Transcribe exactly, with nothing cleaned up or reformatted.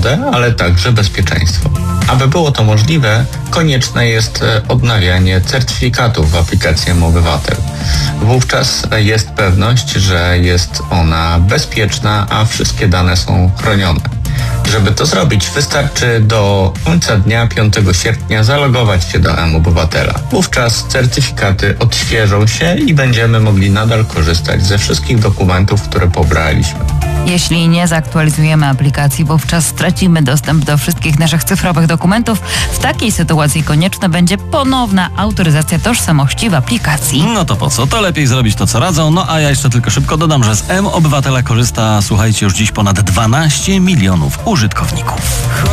wygodę, ale także bezpieczeństwo. Aby było to możliwe, konieczne jest odnawianie certyfikatów w aplikacji mObywatel. Wówczas jest pewność, że jest ona bezpieczna, a wszystkie dane są chronione. Żeby to zrobić, wystarczy do końca dnia piątego sierpnia zalogować się do mObywatela. Wówczas certyfikaty odświeżą się i będziemy mogli nadal korzystać ze wszystkich dokumentów, które pobraliśmy. Jeśli nie zaktualizujemy aplikacji, wówczas stracimy dostęp do wszystkich naszych cyfrowych dokumentów. W takiej sytuacji konieczna będzie ponowna autoryzacja tożsamości w aplikacji. No to po co? To lepiej zrobić to, co radzą. No a ja jeszcze tylko szybko dodam, że z mObywatela korzysta, słuchajcie, już dziś ponad dwanaście milionów użytkowników.